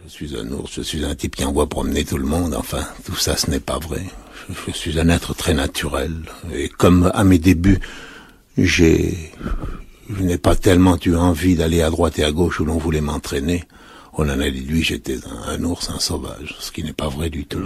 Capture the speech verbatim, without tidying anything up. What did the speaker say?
Je suis un ours, je suis un type qui envoie promener tout le monde, enfin, tout ça ce n'est pas vrai. Je, je suis un être très naturel, et comme à mes débuts, j'ai... je n'ai pas tellement eu envie d'aller à droite et à gauche où l'on voulait m'entraîner, on en a déduit, j'étais un, un ours, un sauvage, ce qui n'est pas vrai du tout.